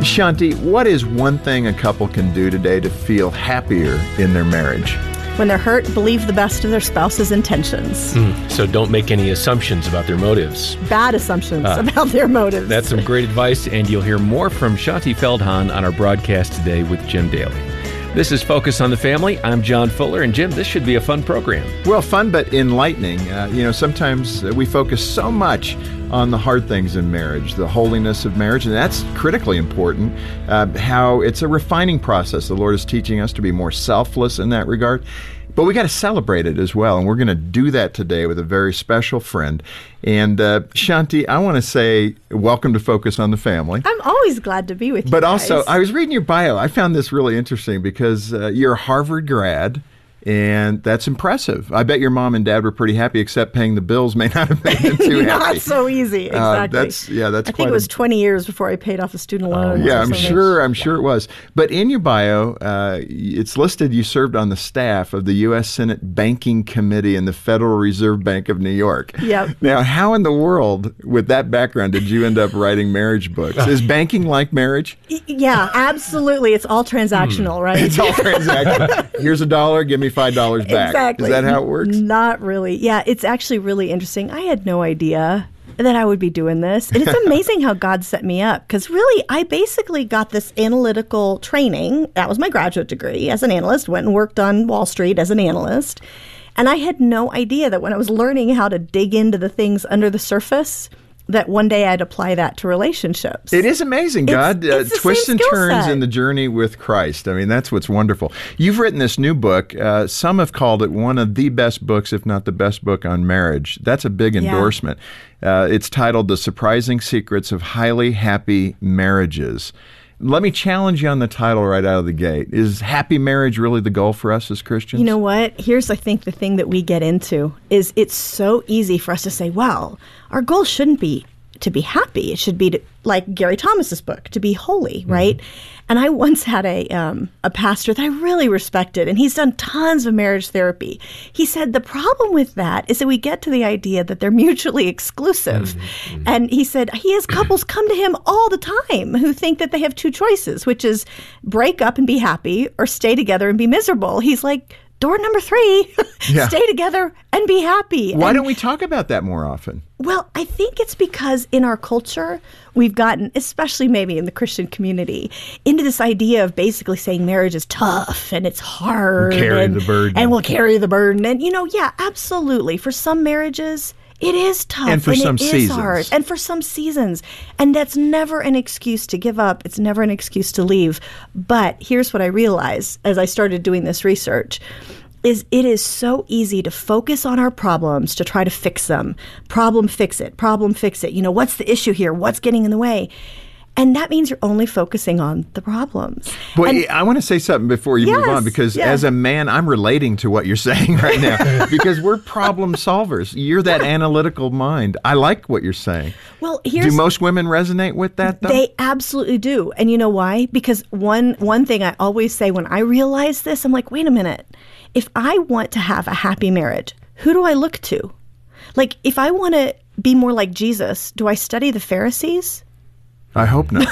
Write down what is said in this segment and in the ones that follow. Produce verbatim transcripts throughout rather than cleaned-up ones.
Shanti, what is one thing a couple can do today to feel happier in their marriage? When they're hurt, believe the best of their spouse's intentions. Mm, so don't make any assumptions about their motives. Bad assumptions Ah, about their motives. That's some great advice, and you'll hear more from Shanti Feldhahn on our broadcast today with Jim Daly. This is Focus on the Family. I'm John Fuller, and Jim, this should be a fun program. Well, fun but enlightening. Uh, you know, sometimes we focus so much on the hard things in marriage, the holiness of marriage, and that's critically important, uh, how it's a refining process. The Lord is teaching us to be more selfless in that regard. But we got to celebrate it as well, and we're going to do that today with a very special friend. And uh, Shanti, I want to say welcome to Focus on the Family. I'm always glad to be with you But guys. also, I was reading your bio. I found this really interesting because uh, you're a Harvard grad, and that's impressive. I bet your mom and dad were pretty happy, except paying the bills may not have made them too Not happy. so easy, exactly. Uh, that's yeah, that's I quite think it was a, twenty years before I paid off the student loan. yeah, I'm sure. I'm sure it was. But in your bio, uh, it's listed you served on the staff of the U S Senate Banking Committee in the Federal Reserve Bank of New York. Yep. Now, how in the world, with that background, did you end up writing marriage books? Is banking like marriage? Yeah, absolutely. It's all transactional, right? It's all transactional. Here's a dollar, give me five dollars back. Exactly. Is that how it works? Not really. Yeah, it's actually really interesting. I had no idea that I would be doing this. And it's amazing how God set me up, because really, I basically got this analytical training. That was my graduate degree as an analyst, went and worked on Wall Street as an analyst. And I had no idea that when I was learning how to dig into the things under the surface, that one day I'd apply that to relationships. It is amazing. It's- God uh, it's the twists same and skill turns set. in the journey with Christ. I mean, that's what's wonderful. You've written this new book. Uh, some have called it one of the best books, if not the best book on marriage. That's a big endorsement. Uh, it's titled The Surprising Secrets of Highly Happy Marriages. Let me challenge you on the title right out of the gate. Is happy marriage really the goal for us as Christians? You know what? Here's, I think, the thing that we get into is it's so easy for us to say, well, our goal shouldn't be to be happy. It should be to, like Gary Thomas's book, to be holy, mm-hmm. right? And I once had a um, a pastor that I really respected, and he's done tons of marriage therapy. He said the problem with that is that we get to the idea that they're mutually exclusive. Mm-hmm. And he said he has couples come to him all the time who think that they have two choices, which is break up and be happy or stay together and be miserable. He's like, door number three, Yeah. stay together and be happy. Why and, don't we talk about that more often? Well, I think it's because in our culture, we've gotten, especially maybe in the Christian community, into this idea of basically saying marriage is tough and it's hard. We'll carry and, the burden. And we'll carry the burden. And, you know, yeah, absolutely. For some marriages, it is tough. And for some it is seasons. hard. And for some seasons. And that's never an excuse to give up. It's never an excuse to leave. But here's what I realized as I started doing this research. Is it is so easy to focus on our problems, to try to fix them. Problem, fix it. Problem, fix it. You know, what's the issue here? What's getting in the way? And that means you're only focusing on the problems. Boy, And- I want to say something before you move Yes, on, because yeah. as a man, I'm relating to what you're saying right now, because we're problem solvers. You're that analytical mind. I like what you're saying. well, here's Do most women resonate with that, though? They absolutely do. And you know why? Because one one thing I always say when I realize this, I'm like, wait a minute. If I want to have a happy marriage, who do I look to? Like, if I want to be more like Jesus, do I study the Pharisees? I hope not.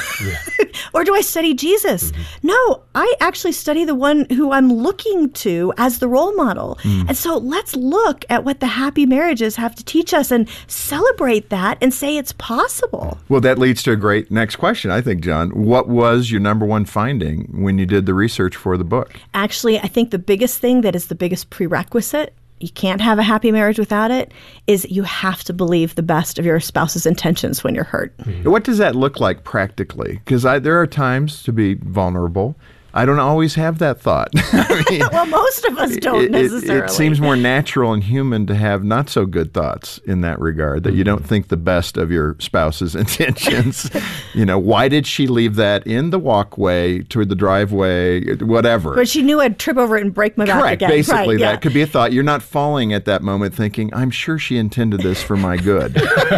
Or do I study Jesus? Mm-hmm. No, I actually study the one who I'm looking to as the role model. Mm. And so let's look at what the happy marriages have to teach us and celebrate that and say it's possible. Well, that leads to a great next question, I think, John. What was your number one finding when you did the research for the book? Actually, I think the biggest thing that is the biggest prerequisite, you can't have a happy marriage without it, is you have to believe the best of your spouse's intentions when you're hurt. Mm-hmm. What does that look like practically? Because there are times to be vulnerable. I don't always have that thought. I mean, Well, most of us don't it, necessarily. It, it seems more natural and human to have not so good thoughts in that regard, that you don't think the best of your spouse's intentions. You know, why did she leave that in the walkway toward the driveway, whatever? But she knew I'd trip over it and break my back Correct. again. Basically, Right, that yeah. could be a thought. You're not falling at that moment thinking, I'm sure she intended this for my good.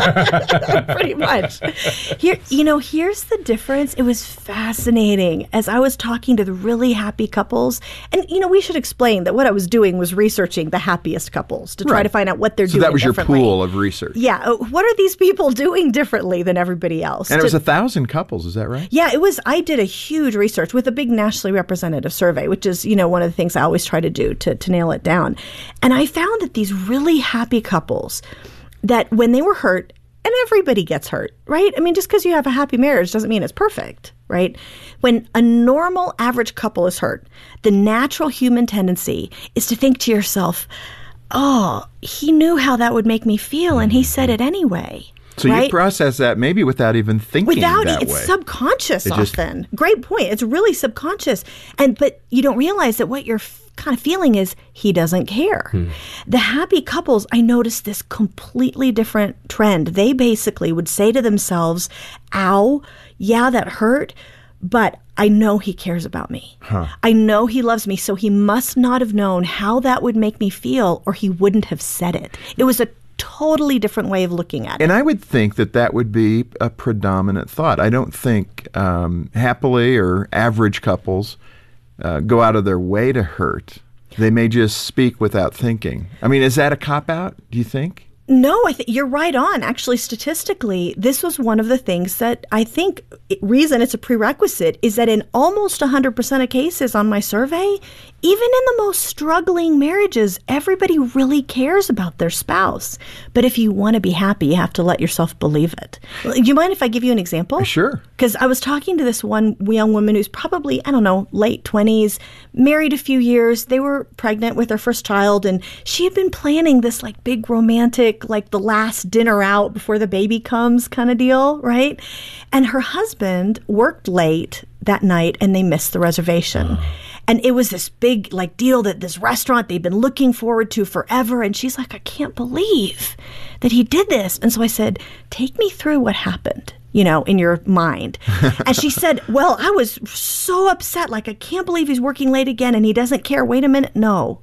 Pretty much. Here, you know, here's the difference. It was fascinating. As I was talking to with really happy couples. And, you know, we should explain that what I was doing was researching the happiest couples to try Right. to find out what they're So doing that was your differently. pool of research. Yeah. uh, What are these people doing differently than everybody else? And it To- was a thousand couples, is that right? yeah, it was. I did a huge research with a big nationally representative survey, which is, you know, one of the things I always try to do to, to nail it down. And I found that these really happy couples, that when they were hurt, and everybody gets hurt, right? I mean, just because you have a happy marriage doesn't mean it's perfect, right? When a normal average couple is hurt, the natural human tendency is to think to yourself, oh, he knew how that would make me feel, and he said it anyway. So right? you process that maybe without even thinking Without that it's way. subconscious It just- often. Great point. It's really subconscious, and but you don't realize that what you're f- kind of feeling is he doesn't care. Hmm. The happy couples, I noticed this completely different trend. They basically would say to themselves, "Ow, yeah, that hurt, but I know he cares about me. I know he loves me, so he must not have known how that would make me feel, or he wouldn't have said it." It was a totally different way of looking at it. And I would think that that would be a predominant thought. I don't think um, happily or average couples uh, go out of their way to hurt. They may just speak without thinking. I mean, is that a cop-out, do you think? No, I think you're right on. Actually, statistically, this was one of the things that I think it, reason it's a prerequisite is that in almost one hundred percent of cases on my survey, even in the most struggling marriages, everybody really cares about their spouse. But if you want to be happy, you have to let yourself believe it. Do you mind if I give you an example? Sure. Because I was talking to this one young woman who's probably, I don't know, late twenties, married a few years. They were pregnant with their first child, and she had been planning this like big romantic, like the last dinner out before the baby comes kind of deal, right? And her husband worked late that night, and they missed the reservation. And it was this big like deal that this restaurant they'd been looking forward to forever. And she's like, I can't believe that he did this. And so I said, take me through what happened, you know, in your mind. And she said, well, I was so upset. Like, I can't believe he's working late again and he doesn't care. Wait a minute. No,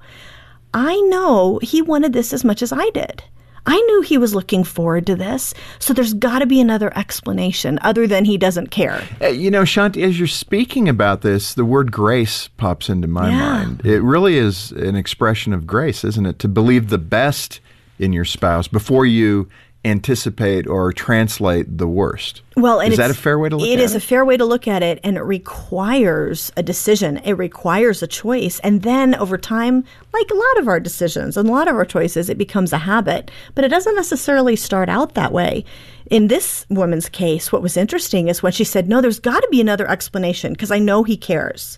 I know he wanted this as much as I did. I knew he was looking forward to this. So there's got to be another explanation other than he doesn't care. Uh, You know, Shanti, as you're speaking about this, the word grace pops into my Yeah. mind. It really is an expression of grace, isn't it? To believe the best in your spouse before you anticipate or translate the worst. Well, and is that a it's- fair way to look It at is it? a fair way to look at it, and it requires a decision. It requires a choice. And then over time, like a lot of our decisions and a lot of our choices, it becomes a habit. But it doesn't necessarily start out that way. In this woman's case, what was interesting is when she said, no, there's got to be another explanation because I know he cares.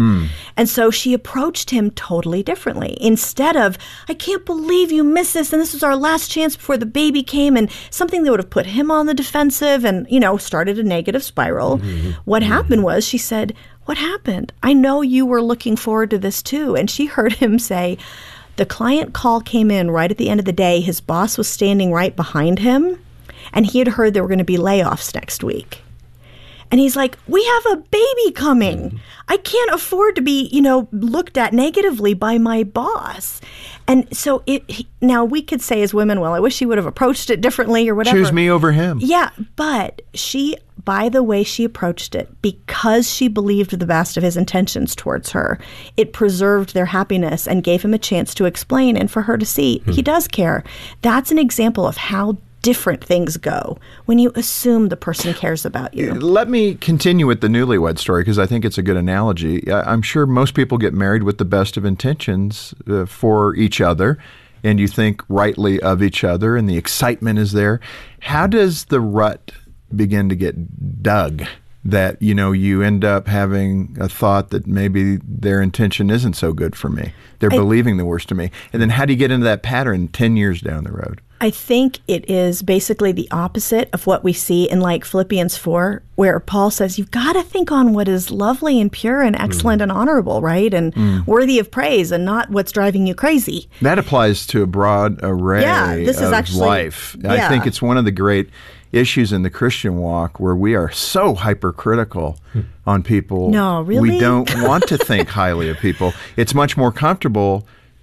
And so she approached him totally differently. Instead of, I can't believe you missed this, and this was our last chance before the baby came, and something that would have put him on the defensive and, you know, started a negative spiral. What happened was she said, what happened? I know you were looking forward to this too. And she heard him say, the client call came in right at the end of the day. His boss was standing right behind him, and he had heard there were going to be layoffs next week. And he's like, we have a baby coming. I can't afford to be, you know, looked at negatively by my boss. And so it he- now we could say as women, well, I wish she would have approached it differently or whatever. Choose me over him. Yeah, but she, by the way she approached it, because she believed the best of his intentions towards her, it preserved their happiness and gave him a chance to explain and for her to see he does care. That's an example of how different things go when you assume the person cares about you. Let me continue with the newlywed story because I think it's a good analogy. I- I'm sure most people get married with the best of intentions uh, for each other, and you think rightly of each other, and the excitement is there. How does the rut begin to get dug? That, you know, you end up having a thought that maybe their intention isn't so good for me. They're I- believing the worst of me. And then how do you get into that pattern ten years down the road? I think it is basically the opposite of what we see in like Philippians four, where Paul says, you've got to think on what is lovely and pure and excellent and honorable, right? And worthy of praise and not what's driving you crazy. That applies to a broad array Yeah, this is of actually- life. I yeah. think it's one of the great issues in the Christian walk where we are so hypercritical on people. No, really? We don't want to think highly of people. It's much more comfortable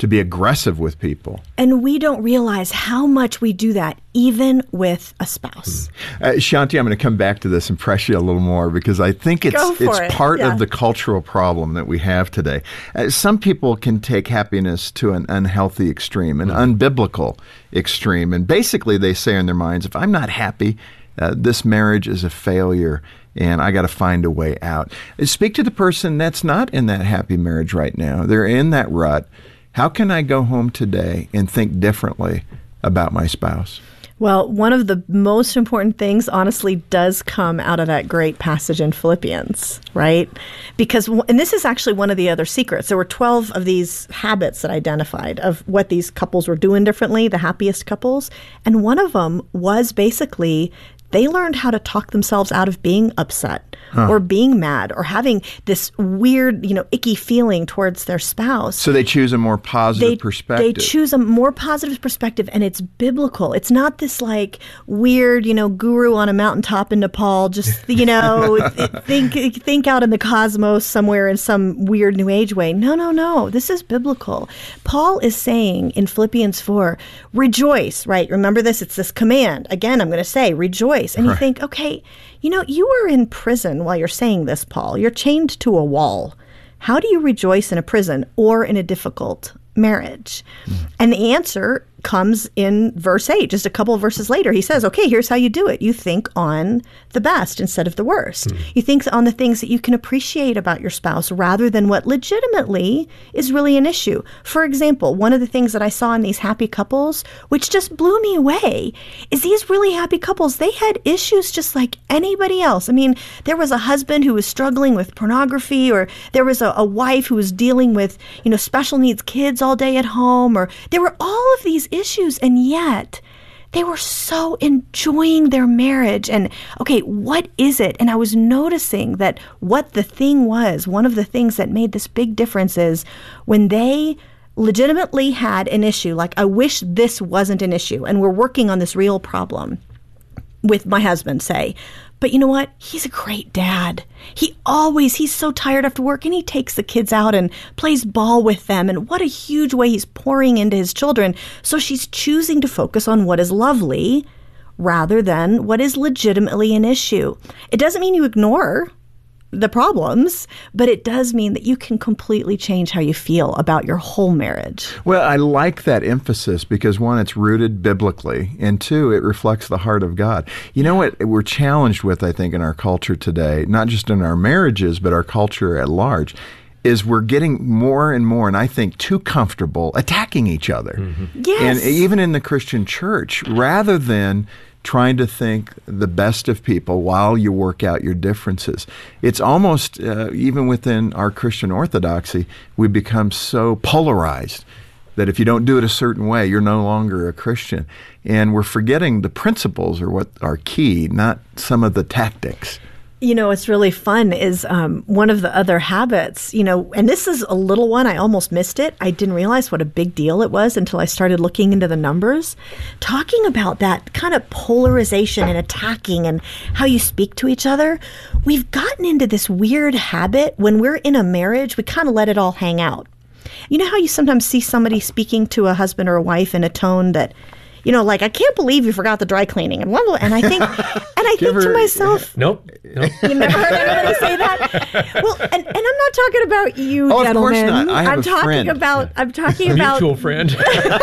to be aggressive with people. And we don't realize how much we do that even with a spouse. Uh, Shanti, I'm going to come back to this and press you a little more because I think it's Go for it's it. part Yeah. of the cultural problem that we have today. Uh, some people can take happiness to an unhealthy extreme, an unbiblical extreme, and basically they say in their minds, if I'm not happy, uh, this marriage is a failure and I got to find a way out. Uh, Speak to the person that's not in that happy marriage right now. They're in that rut. How can I go home today and think differently about my spouse? Well, one of the most important things, honestly, does come out of that great passage in Philippians, right? Because, and this is actually one of the other secrets. There were twelve of these habits that I identified of what these couples were doing differently, the happiest couples. And one of them was basically they learned how to talk themselves out of being upset huh. or being mad or having this weird, you know, icky feeling towards their spouse. So they choose a more positive they, perspective. They choose a more positive perspective, and it's biblical. It's not this like weird, you know, guru on a mountaintop in Nepal, just, you know, think think out in the cosmos somewhere in some weird New Age way. No, no, no. This is biblical. Paul is saying in Philippians four, rejoice, right? Remember this? It's this command. Again, I'm going to say rejoice. And you right. think, okay, you know, you are in prison while you're saying this, Paul. You're chained to a wall. How do you rejoice in a prison or in a difficult marriage? Mm. And the answer comes in verse eight, just a couple of verses later. He says, okay, here's how you do it. You think on the best instead of the worst. Mm. You think on the things that you can appreciate about your spouse rather than what legitimately is really an issue. For example, one of the things that I saw in these happy couples, which just blew me away, is these really happy couples, they had issues just like anybody else. I mean, there was a husband who was struggling with pornography, or there was a, a wife who was dealing with, you know, special needs kids all day at home, or there were all of these issues, and yet they were so enjoying their marriage. And okay, what is it? And I was noticing that what the thing was, one of the things that made this big difference is when they legitimately had an issue, like I wish this wasn't an issue, and we're working on this real problem with my husband, say, but you know what? He's a great dad. He always, he's so tired after work, and he takes the kids out and plays ball with them. And what a huge way he's pouring into his children. So she's choosing to focus on what is lovely rather than what is legitimately an issue. It doesn't mean you ignore the problems, but it does mean that you can completely change how you feel about your whole marriage. Well, I like that emphasis because, one, it's rooted biblically, and two, it reflects the heart of God. You know what we're challenged with, I think, in our culture today, not just in our marriages, but our culture at large, is we're getting more and more, and I think too comfortable, attacking each other. Mm-hmm. Yes. And even in the Christian church, rather than trying to think the best of people while you work out your differences. It's almost, uh, even within our Christian orthodoxy, we become so polarized that if you don't do it a certain way, you're no longer a Christian. And we're forgetting the principles are what are key, not some of the tactics. You know, what's really fun is um, one of the other habits, you know, and this is a little one, I almost missed it. I didn't realize what a big deal it was until I started looking into the numbers. Talking about that kind of polarization and attacking and how you speak to each other, we've gotten into this weird habit when we're in a marriage, we kind of let it all hang out. You know how you sometimes see somebody speaking to a husband or a wife in a tone that, you know, like, I can't believe you forgot the dry cleaning. And blah, blah, and I think, and I think ever, to myself, nope, nope. You never heard anybody say that? Well, and, and I'm not talking about you, oh, gentlemen. Of course not. I have I'm a talking friend. about, I'm talking a about. mutual friend.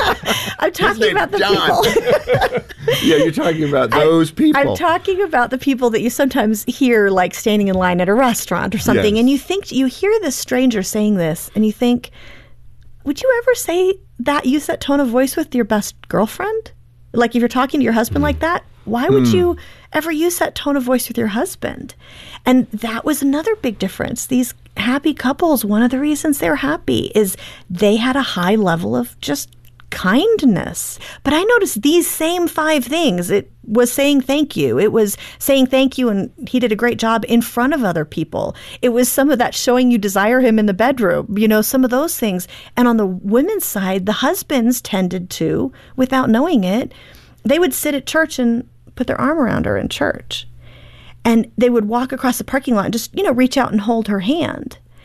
I'm talking about the John. people. Yeah, you're talking about those people. I'm talking about the people that you sometimes hear, like, standing in line at a restaurant or something. Yes. And you think, you hear this stranger saying this, and you think, would you ever say that, use that tone of voice with your best girlfriend? Like, if you're talking to your husband mm. like that, why would mm. you ever use that tone of voice with your husband? And that was another big difference. These happy couples, one of the reasons they're happy is they had a high level of just kindness. But I noticed these same five things. It was saying thank you. It was saying thank you, and he did a great job in front of other people. It was some of that showing you desire him in the bedroom, you know, some of those things. And on the women's side, the husbands tended to, without knowing it, they would sit at church and put their arm around her in church. And they would walk across the parking lot and just, you know, reach out and hold her hand.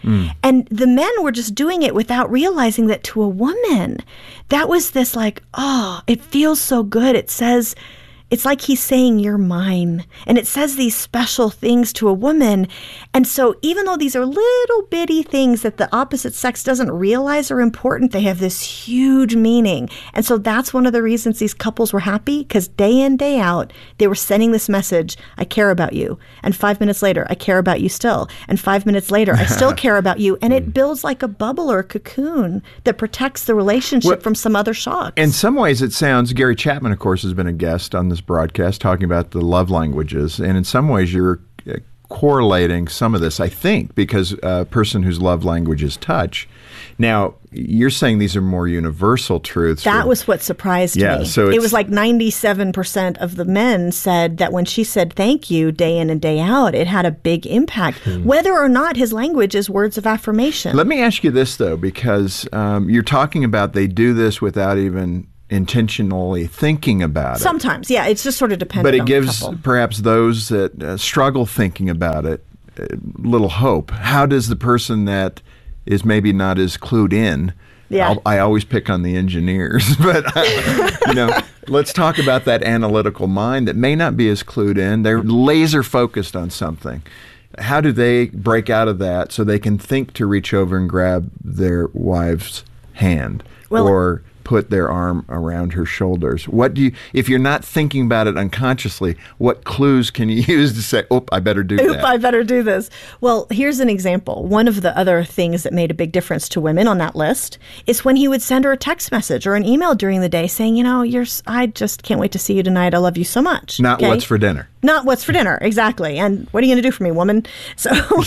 Mm. And the men were just doing it without realizing that to a woman, that was this like, oh, it feels so good. It says, it's like he's saying, you're mine. And it says these special things to a woman. And so even though these are little bitty things that the opposite sex doesn't realize are important, they have this huge meaning. And so that's one of the reasons these couples were happy, because day in, day out, they were sending this message, I care about you. And five minutes later, I care about you still. And five minutes later, I still care about you. And it builds like a bubble or a cocoon that protects the relationship well, from some other shocks. In some ways, it sounds, Gary Chapman, of course, has been a guest on this broadcast talking about the love languages, and in some ways you're uh, correlating some of this, I think, because a person whose love language is touch. Now, you're saying these are more universal truths. That for, was what surprised yeah, me. So it was like ninety-seven percent of the men said that when she said thank you day in and day out, it had a big impact, hmm. whether or not his language is words of affirmation. Let me ask you this, though, because um, you're talking about they do this without even intentionally thinking about it. Sometimes, yeah, it's just sort of dependent But it on gives the couple. Perhaps those that uh, struggle thinking about it a little hope. How does the person that is maybe not as clued in, yeah. I'll, I always pick on the engineers, but uh, you know, let's talk about that analytical mind that may not be as clued in. They're laser focused on something. How do they break out of that so they can think to reach over and grab their wife's hand well, or put their arm around her shoulders? What do you, if you're not thinking about it unconsciously, what clues can you use to say, oop, I better do Oop, that? I better do this. Well, here's an example. One of the other things that made a big difference to women on that list is when he would send her a text message or an email during the day saying, you know, you're, I just can't wait to see you tonight. I love you so much. Not okay? What's for dinner. Not what's for dinner, exactly. And what are you going to do for me, woman? So,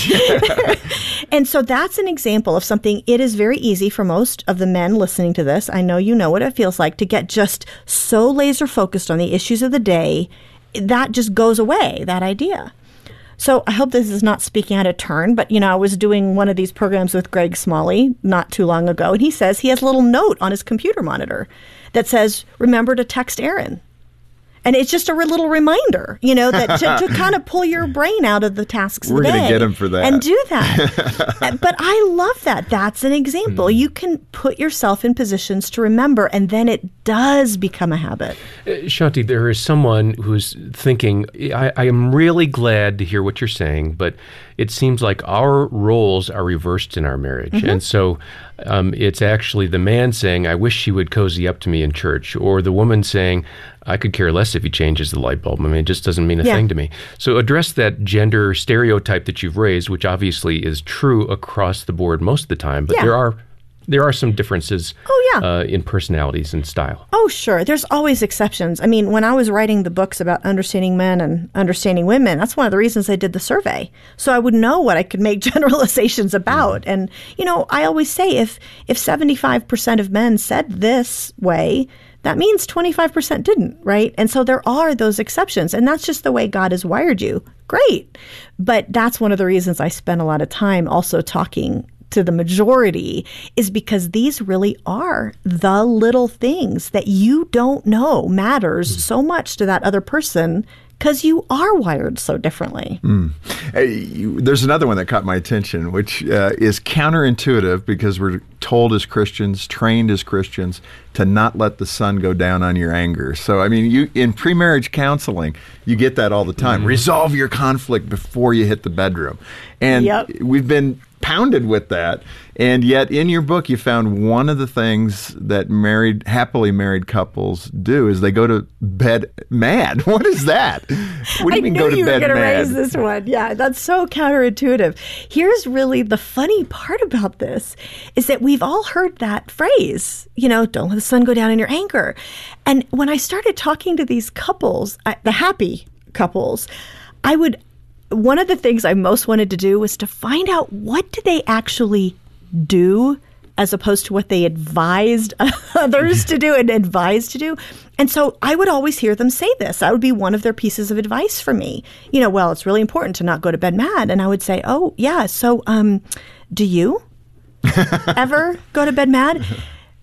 and so that's an example of something. It is very easy for most of the men listening to this. I know you know what it feels like to get just so laser focused on the issues of the day. That just goes away, that idea. So I hope this is not speaking out of turn, but, you know, I was doing one of these programs with Greg Smalley not too long ago, and he says he has a little note on his computer monitor that says, remember to text Aaron. And it's just a little reminder, you know, that to, to kind of pull your brain out of the tasks We're of the day. We're going to get him for that. And do that. But I love that. That's an example. Mm. You can put yourself in positions to remember, and then it does become a habit. Uh, Shanti, there is someone who's thinking, I, I am really glad to hear what you're saying, but it seems like our roles are reversed in our marriage. Mm-hmm. And so um, it's actually the man saying, I wish she would cozy up to me in church, or the woman saying, I could care less if he changes the light bulb. I mean, it just doesn't mean a yeah. thing to me. So address that gender stereotype that you've raised, which obviously is true across the board most of the time, but yeah. there are there are some differences oh, yeah. uh, in personalities and style. Oh, sure. There's always exceptions. I mean, when I was writing the books about understanding men and understanding women, that's one of the reasons I did the survey. So I would know what I could make generalizations about. Mm. And, you know, I always say if if seventy-five percent of men said this way, that means twenty-five percent didn't, right? And so there are those exceptions, and that's just the way God has wired you. Great. But that's one of the reasons I spend a lot of time also talking to the majority, is because these really are the little things that you don't know matters mm. so much to that other person, because you are wired so differently. Mm. Hey, you, there's another one that caught my attention, which uh, is counterintuitive, because we're told as Christians, trained as Christians, to not let the sun go down on your anger. So, I mean, you in pre-marriage counseling, you get that all the time. Mm. Resolve your conflict before you hit the bedroom. And yep. we've been pounded with that, and yet in your book you found one of the things that married, happily married couples do is they go to bed mad. What is that? What do you I mean knew go to you bed were going to mad? raise this one. Yeah, that's so counterintuitive. Here's really the funny part about this is that we've all heard that phrase, you know, don't let the sun go down in your anger. And when I started talking to these couples, I, the happy couples, I would one of the things I most wanted to do was to find out what do they actually do as opposed to what they advised others to do and advised to do. And so I would always hear them say this. That would be one of their pieces of advice for me. You know, well, it's really important to not go to bed mad. And I would say, oh, yeah, so um, do you ever go to bed mad?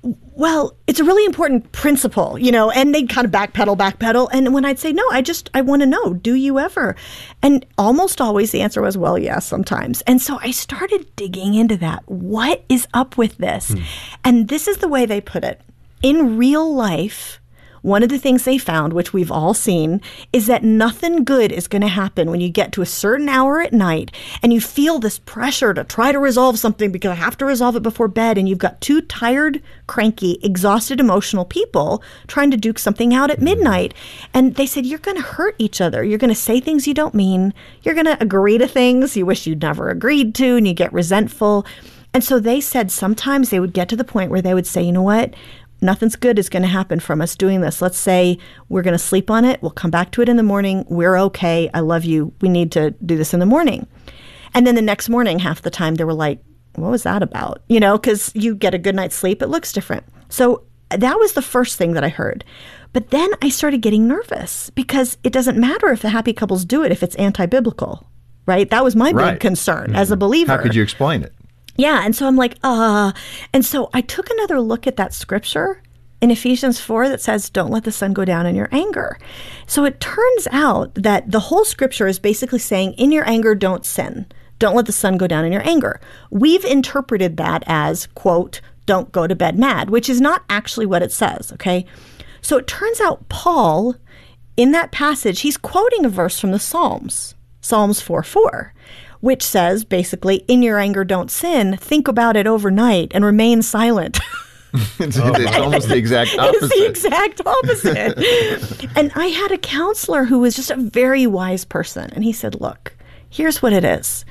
well, it's a really important principle, you know, and they'd kind of backpedal, backpedal. And when I'd say, no, I just, I want to know, do you ever? And almost always the answer was, well, yes, sometimes. And so I started digging into that. What is up with this? Hmm. And this is the way they put it. In real life, one of the things they found, which we've all seen, is that nothing good is going to happen when you get to a certain hour at night and you feel this pressure to try to resolve something because I have to resolve it before bed, and you've got two tired, cranky, exhausted, emotional people trying to duke something out at midnight. And they said, you're going to hurt each other. You're going to say things you don't mean. You're going to agree to things you wish you'd never agreed to, and you get resentful. And so they said sometimes they would get to the point where they would say, you know what? Nothing's good is going to happen from us doing this. Let's say we're going to sleep on it. We'll come back to it in the morning. We're okay. I love you. We need to do this in the morning. And then the next morning, half the time, they were like, what was that about? You know, because you get a good night's sleep. It looks different. So that was the first thing that I heard. But then I started getting nervous because it doesn't matter if the happy couples do it if it's anti-biblical, right? That was my right. big concern mm-hmm. as a believer. How could you explain it? Yeah, and so I'm like, uh, and so I took another look at that scripture in Ephesians four that says, don't let the sun go down in your anger. So it turns out that the whole scripture is basically saying, in your anger, don't sin. Don't let the sun go down in your anger. We've interpreted that as, quote, don't go to bed mad, which is not actually what it says, okay? So it turns out Paul, in that passage, he's quoting a verse from the Psalms, Psalms four four. Which says, basically, in your anger, don't sin. Think about it overnight and remain silent. it's, oh, it's almost the exact opposite. It's the exact opposite. And I had a counselor who was just a very wise person. And he said, look, here's what it is.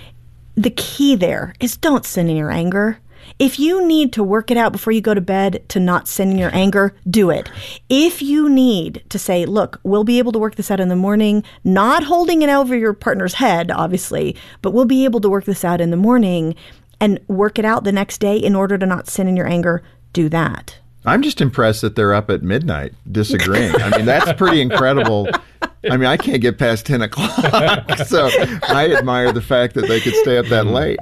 The key there is don't sin in your anger. If you need to work it out before you go to bed to not sin in your anger, do it. If you need to say, look, we'll be able to work this out in the morning, not holding it over your partner's head, obviously, but we'll be able to work this out in the morning and work it out the next day in order to not sin in your anger, do that. I'm just impressed that they're up at midnight disagreeing. I mean, that's pretty incredible. I mean, I can't get past ten o'clock, so I admire the fact that they could stay up that late.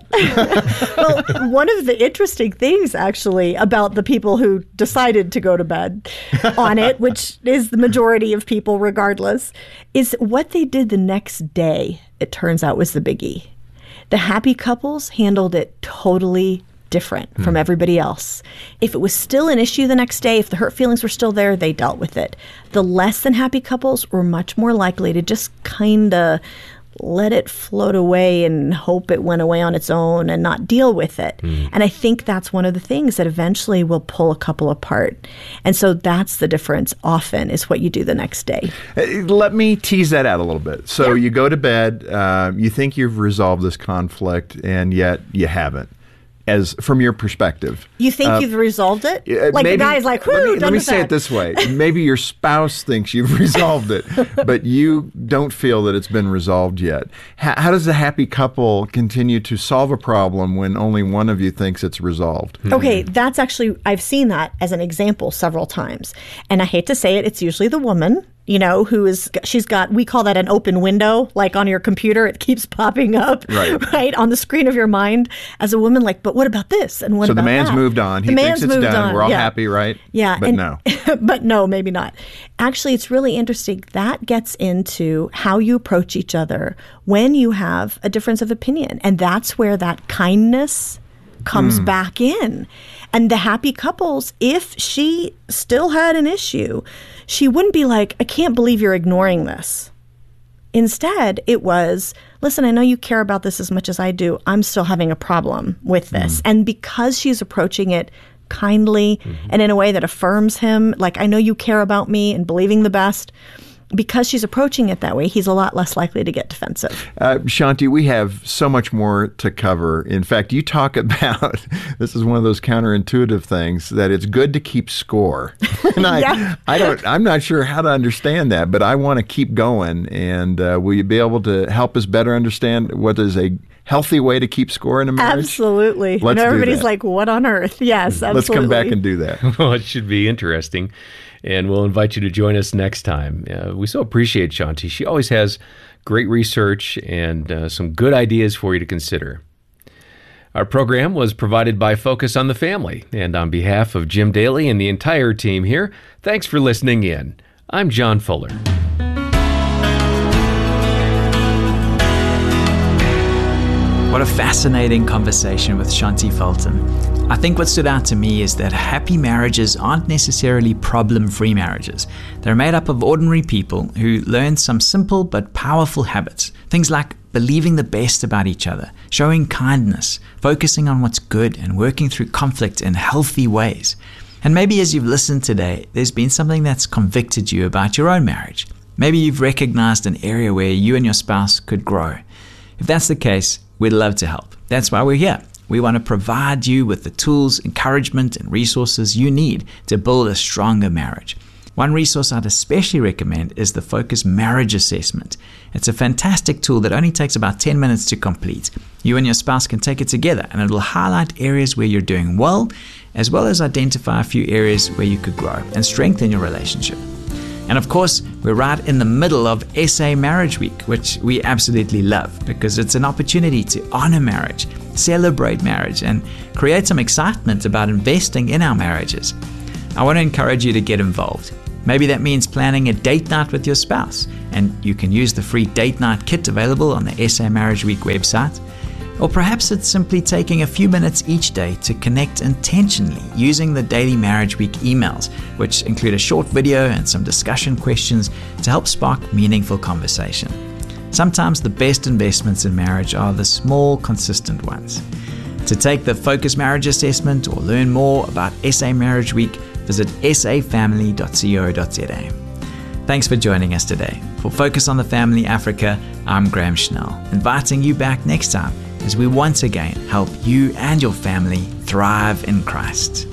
Well, one of the interesting things, actually, about the people who decided to go to bed on it, which is the majority of people regardless, is what they did the next day, it turns out, was the biggie. The happy couples handled it totally different from everybody else. If it was still an issue the next day, if the hurt feelings were still there, they dealt with it. The less than happy couples were much more likely to just kind of let it float away and hope it went away on its own and not deal with it. Mm. And I think that's one of the things that eventually will pull a couple apart. And so that's the difference often, is what you do the next day. Let me tease that out a little bit. So yeah. you go to bed, uh, you think you've resolved this conflict, and yet you haven't. As from your perspective, you think uh, you've resolved it? Like maybe, the guy's like, "Whoo!" Let me, done let me with say that. it this way: maybe your spouse thinks you've resolved it, but you don't feel that it's been resolved yet. How, how does a happy couple continue to solve a problem when only one of you thinks it's resolved? Okay, that's actually, I've seen that as an example several times, and I hate to say it, it's usually the woman. You know, who is, she's got, we call that an open window, like on your computer, it keeps popping up, right, right on the screen of your mind as a woman, like, but what about this? And what so about that? So the man's moved on. He the thinks man's it's moved done. on. We're all yeah. happy, right? Yeah. But and, no. But no, maybe not. Actually, it's really interesting. That gets into how you approach each other when you have a difference of opinion. And that's where that kindness comes mm. back in. And the happy couples, if she still had an issue, she wouldn't be like, I can't believe you're ignoring this. Instead, it was, listen, I know you care about this as much as I do. I'm still having a problem with this. Mm. And because she's approaching it kindly mm-hmm. and in a way that affirms him, like, I know you care about me and believing the best, because she's approaching it that way, he's a lot less likely to get defensive. Uh, Shanti, we have so much more to cover. In fact, you talk about, this is one of those counterintuitive things, that it's good to keep score. And I, yeah. I don't, I'm not sure how to understand that, but I want to keep going. And uh, will you be able to help us better understand what is a healthy way to keep score in a marriage? Absolutely. Let's and everybody's do that. like, what on earth? Yes, absolutely. Let's come back and do that. Well, it should be interesting. And we'll invite you to join us next time. Uh, we so appreciate Shanti. She always has great research and uh, some good ideas for you to consider. Our program was provided by Focus on the Family. And on behalf of Jim Daly and the entire team here, thanks for listening in. I'm John Fuller. What a fascinating conversation with Shaunti Fulton. I think what stood out to me is that happy marriages aren't necessarily problem-free marriages. They're made up of ordinary people who learn some simple but powerful habits. Things like believing the best about each other, showing kindness, focusing on what's good, and working through conflict in healthy ways. And maybe as you've listened today, there's been something that's convicted you about your own marriage. Maybe you've recognized an area where you and your spouse could grow. If that's the case, we'd love to help. That's why we're here. We want to provide you with the tools, encouragement, and resources you need to build a stronger marriage. One resource I'd especially recommend is the Focus Marriage Assessment. It's a fantastic tool that only takes about ten minutes to complete. You and your spouse can take it together, and it'll highlight areas where you're doing well, as well as identify a few areas where you could grow and strengthen your relationship. And of course, we're right in the middle of S A Marriage Week, which we absolutely love because it's an opportunity to honor marriage, celebrate marriage, and create some excitement about investing in our marriages. I want to encourage you to get involved. Maybe that means planning a date night with your spouse, and you can use the free date night kit available on the S A Marriage Week website. Or perhaps it's simply taking a few minutes each day to connect intentionally using the Daily Marriage Week emails, which include a short video and some discussion questions to help spark meaningful conversation. Sometimes the best investments in marriage are the small, consistent ones. To take the Focus Marriage Assessment or learn more about S A Marriage Week, visit s a family dot co dot z a. Thanks for joining us today. For Focus on the Family Africa, I'm Graham Schnell, inviting you back next time as we once again help you and your family thrive in Christ.